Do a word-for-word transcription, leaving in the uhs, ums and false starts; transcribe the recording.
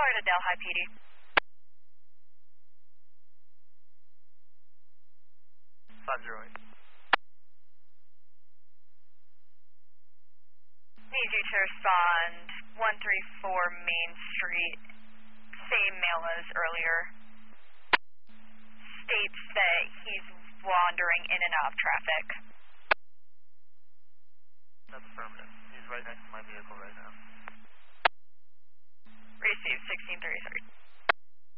Caller to Delhi P D. five zero eight. Need you to respond one three four Main Street, same mail as earlier. States that he's wandering in and out of traffic. That's affirmative. He's right next to my vehicle right now. Receive sixteen thirty-three.